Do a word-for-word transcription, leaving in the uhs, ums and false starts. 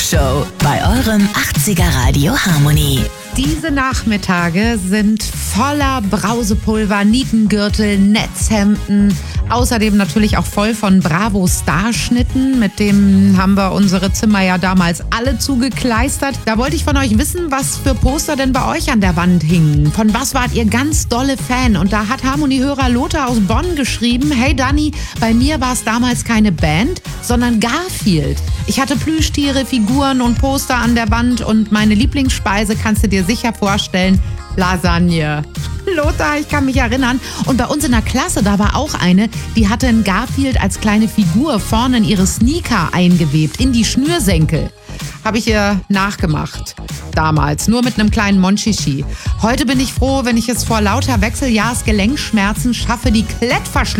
Show bei eurem achtziger Radio Harmony. Diese Nachmittage sind voller Brausepulver, Nietengürtel, Netzhemden. Außerdem natürlich auch voll von Bravo Starschnitten. Mit dem haben wir unsere Zimmer ja damals alle zugekleistert. Da wollte ich von euch wissen, was für Poster denn bei euch an der Wand hingen. Von was wart ihr ganz dolle Fan? Und da hat Harmony-Hörer Lothar aus Bonn geschrieben: Hey Dani, bei mir war es damals keine Band, sondern Garfield. Ich hatte Plüschtiere, Figuren und Poster an der Wand und meine Lieblingsspeise, kannst du dir sicher vorstellen, Lasagne. Lothar, ich kann mich erinnern. Und bei uns in der Klasse, da war auch eine, die hatte einen Garfield als kleine Figur vorne in ihre Sneaker eingewebt, in die Schnürsenkel. Habe ich ihr nachgemacht. Damals, nur mit einem kleinen Monchichi. Heute bin ich froh, wenn ich es vor lauter Wechseljahrsgelenkschmerzen schaffe, die Klettverschlüsse